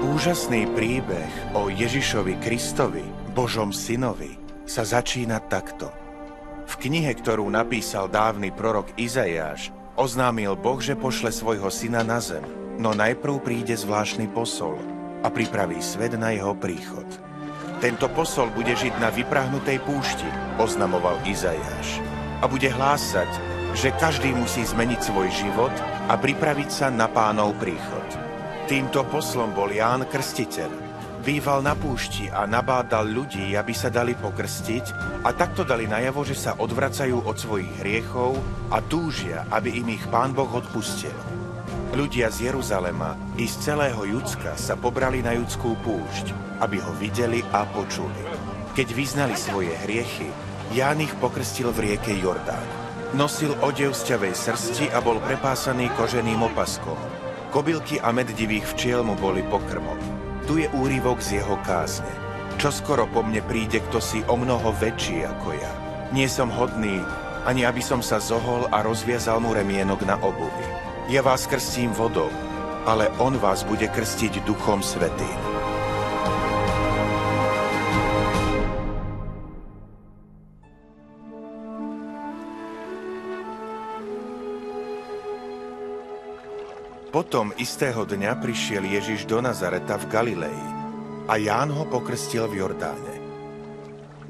Úžasný príbeh o Ježišovi Kristovi, Božom synovi, sa začína takto. V knihe, ktorú napísal dávny prorok Izaiáš, oznámil Boh, že pošle svojho syna na zem, no najprv príde zvláštny posol a pripraví svet na jeho príchod. Tento posol bude žiť na vyprahnutej púšti, oznamoval Izaiáš, a bude hlásať, že každý musí zmeniť svoj život a pripraviť sa na Pánov príchod. Týmto poslom bol Ján Krstiteľ. Býval na púšti a nabádal ľudí, aby sa dali pokrstiť a takto dali najavo, že sa odvracajú od svojich hriechov a túžia, aby im ich Pán Boh odpustil. Ľudia z Jeruzalema i z celého Judska sa pobrali na judskú púšť, aby ho videli a počuli. Keď vyznali svoje hriechy, Ján ich pokrstil v rieke Jordán. Nosil odev z ťavej srsti a bol prepásaný koženým opaskom. Kobylky a medivých včiel mu boli pokrmom. Tu je úryvok z jeho kázne. Čoskoro po mne príde ktosi o mnoho väčší ako ja. Nie som hodný, ani aby som sa zohol a rozviazal mu remienok na obuvi. Ja vás krstím vodou, ale on vás bude krstiť Duchom Svätým. Potom istého dňa prišiel Ježiš do Nazareta v Galilei a Ján ho pokrstil v Jordáne.